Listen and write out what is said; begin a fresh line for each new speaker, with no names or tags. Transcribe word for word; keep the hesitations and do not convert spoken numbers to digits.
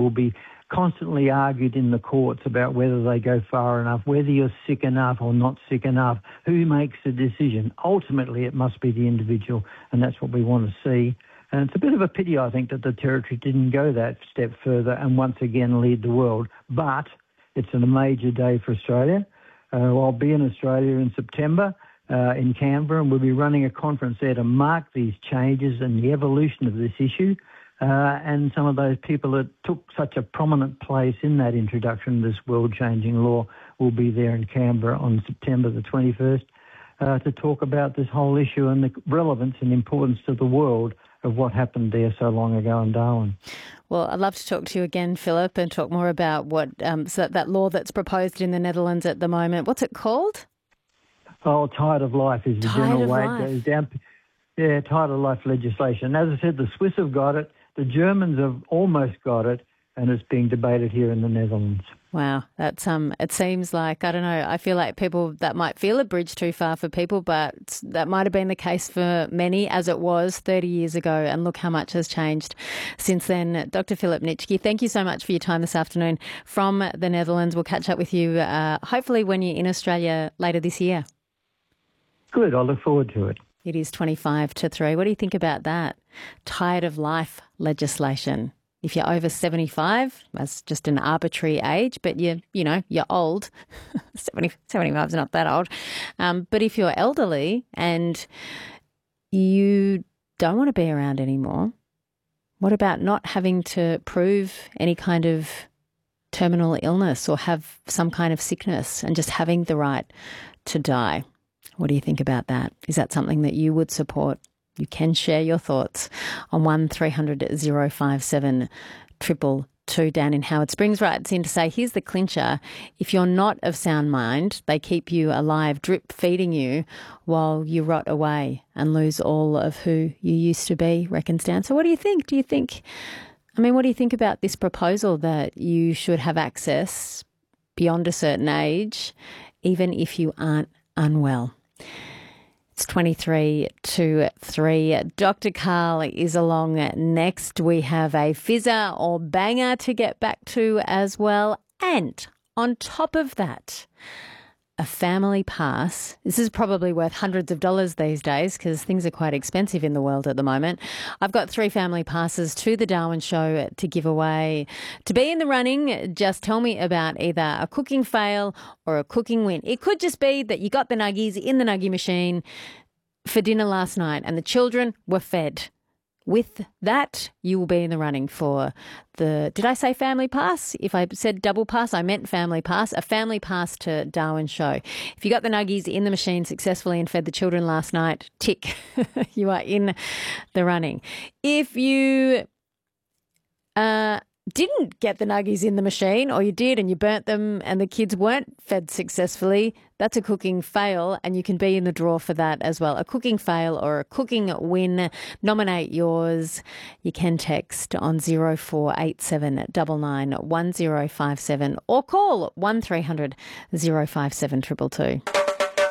will be constantly argued in the courts about whether they go far enough, whether you're sick enough or not sick enough, who makes the decision. Ultimately, it must be the individual, and that's what we want to see. And it's a bit of a pity, I think, that the Territory didn't go that step further and once again lead the world. But it's a major day for Australia. Uh, I'll be in Australia in September uh, in Canberra, and we'll be running a conference there to mark these changes and the evolution of this issue. Uh, and some of those people that took such a prominent place in that introduction of this world-changing law will be there in Canberra on September the twenty-first uh, to talk about this whole issue and the relevance and importance to the world of what happened there so long ago in Darwin.
Well, I'd love to talk to you again, Philip, and talk more about what um, so that law that's proposed in the Netherlands at the moment. What's it called?
Oh, Tide of Life is the
Tide
general
of
way
Life.
it goes down. Yeah, Tide of Life legislation. As I said, the Swiss have got it. The Germans have almost got it, and it's being debated here in the Netherlands.
Wow, that's um. It seems like, I don't know, I feel like people, that might feel a bridge too far for people, but that might have been the case for many, as it was thirty years ago, and look how much has changed since then. Doctor Philip Nitschke, thank you so much for your time this afternoon from the Netherlands. We'll catch up with you uh, hopefully when you're in Australia later this year.
Good, I look forward to it.
It is twenty-five to three. What do you think about that? Tide of Life legislation. If you're over seventy-five, that's just an arbitrary age, but you you know, you're old. seventy, seventy-five is not that old. Um, but if you're elderly and you don't want to be around anymore, what about not having to prove any kind of terminal illness or have some kind of sickness and just having the right to die? What do you think about that? Is that something that you would support? You can share your thoughts on one three hundred oh five seven two two. Dan in Howard Springs writes in to say, here's the clincher. If you're not of sound mind, they keep you alive, drip feeding you while you rot away and lose all of who you used to be, reckons Dan. So what do you think? Do you think, I mean, what do you think about this proposal that you should have access beyond a certain age, even if you aren't unwell? It's twenty-three to three. Doctor Karl is along next. We have a fizzer or banger to get back to as well. And on top of that, a family pass. This is probably worth hundreds of dollars these days because things are quite expensive in the world at the moment. I've got three family passes to the Darwin Show to give away. To be in the running, just tell me about either a cooking fail or a cooking win. It could just be that you got the nuggies in the nuggie machine for dinner last night and the children were fed. With that, you will be in the running for the, did I say family pass? If I said double pass, I meant family pass. A family pass to Darwin Show. If you got the nuggies in the machine successfully and fed the children last night, tick, you are in the running. If you uh, didn't get the nuggies in the machine, or you did and you burnt them and the kids weren't fed successfully, that's a cooking fail and you can be in the draw for that as well. A cooking fail or a cooking win. Nominate yours. You can text on zero four eight seven nine nine one zero five seven or call one three hundred oh five seven two two two.